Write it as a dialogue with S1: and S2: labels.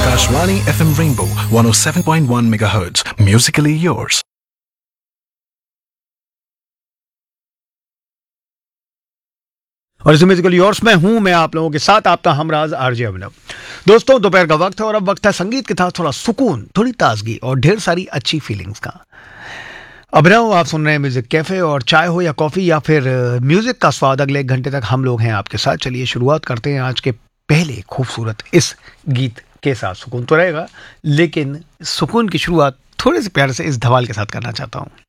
S1: Akashvani FM Rainbow 107.1 MHz. Musically yours.
S2: और इस musical yours में हूं मैं आप लोगों के साथ आपका हमराज आरजे अभिनव। दोस्तों दोपहर का वक्त है और अब वक्त है संगीत के साथ थोड़ा सुकून, थोड़ी ताजगी और ढेर सारी अच्छी फीलिंग्स का। अभिनव आप सुन रहे हैं म्यूजिक कैफे, और चाय हो या कॉफी या फिर म्यूजिक का स्वाद, अगले 1 घंटे तक हम लोग हैं आपके साथ। चलिए शुरुआत करते हैं आज के पहले खूबसूरत इस गीत के साथ। सुकून तो रहेगा, लेकिन सुकून की शुरुआत थोड़े से प्यार से इस धमाल के साथ करना चाहता हूँ।